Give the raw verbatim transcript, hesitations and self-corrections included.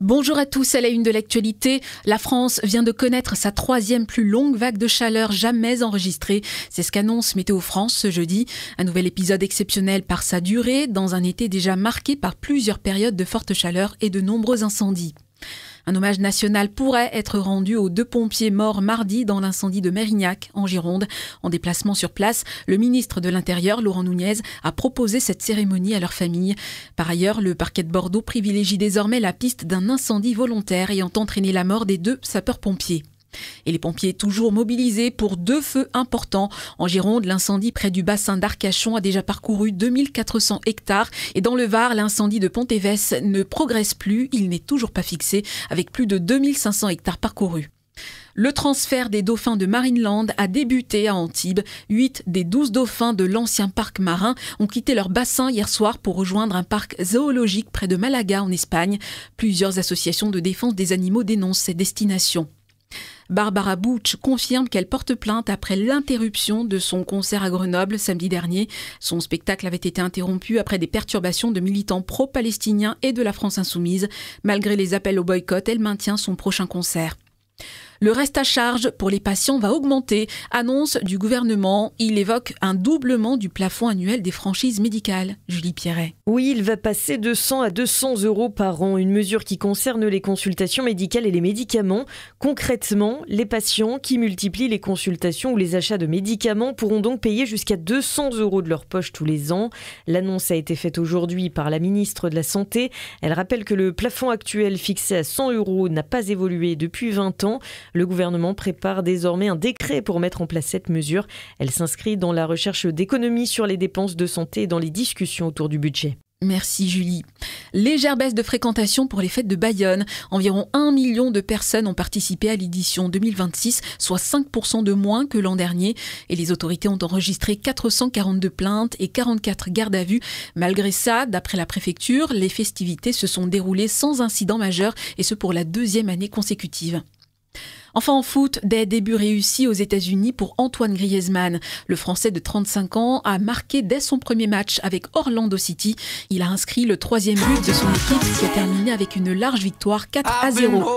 Bonjour à tous, à la une de l'actualité. La France vient de connaître sa troisième plus longue vague de chaleur jamais enregistrée. C'est ce qu'annonce Météo France ce jeudi. Un nouvel épisode exceptionnel par sa durée, dans un été déjà marqué par plusieurs périodes de forte chaleur et de nombreux incendies. Un hommage national pourrait être rendu aux deux pompiers morts mardi dans l'incendie de Mérignac, en Gironde. En déplacement sur place, le ministre de l'Intérieur, Laurent Nunez, a proposé cette cérémonie à leur famille. Par ailleurs, le parquet de Bordeaux privilégie désormais la piste d'un incendie volontaire ayant entraîné la mort des deux sapeurs-pompiers. Et les pompiers toujours mobilisés pour deux feux importants. En Gironde, l'incendie près du bassin d'Arcachon a déjà parcouru deux mille quatre cents hectares. Et dans le Var, l'incendie de Pontévès ne progresse plus. Il n'est toujours pas fixé, avec plus de deux mille cinq cents hectares parcourus. Le transfert des dauphins de Marineland a débuté à Antibes. Huit des douze dauphins de l'ancien parc marin ont quitté leur bassin hier soir pour rejoindre un parc zoologique près de Malaga en Espagne. Plusieurs associations de défense des animaux dénoncent ces destinations. Barbara Butch confirme qu'elle porte plainte après l'interruption de son concert à Grenoble samedi dernier. Son spectacle avait été interrompu après des perturbations de militants pro-palestiniens et de la France insoumise. Malgré les appels au boycott, elle maintient son prochain concert. Le reste à charge pour les patients va augmenter, annonce du gouvernement. Il évoque un doublement du plafond annuel des franchises médicales. Julie Pierret. Oui, il va passer de cent à deux cents euros par an, une mesure qui concerne les consultations médicales et les médicaments. Concrètement, les patients qui multiplient les consultations ou les achats de médicaments pourront donc payer jusqu'à deux cents euros de leur poche tous les ans. L'annonce a été faite aujourd'hui par la ministre de la Santé. Elle rappelle que le plafond actuel fixé à cent euros n'a pas évolué depuis vingt ans. Le gouvernement prépare désormais un décret pour mettre en place cette mesure. Elle s'inscrit dans la recherche d'économies sur les dépenses de santé et dans les discussions autour du budget. Merci Julie. Légère baisse de fréquentation pour les fêtes de Bayonne. Environ un million de personnes ont participé à l'édition deux mille vingt-six, soit cinq pour cent de moins que l'an dernier. Et les autorités ont enregistré quatre cent quarante-deux plaintes et quarante-quatre gardes à vue. Malgré ça, d'après la préfecture, les festivités se sont déroulées sans incident majeur et ce pour la deuxième année consécutive. Enfin en foot, des débuts réussis aux États-Unis pour Antoine Griezmann. Le Français de trente-cinq ans a marqué dès son premier match avec Orlando City. Il a inscrit le troisième but de son équipe qui a terminé avec une large victoire quatre à zéro.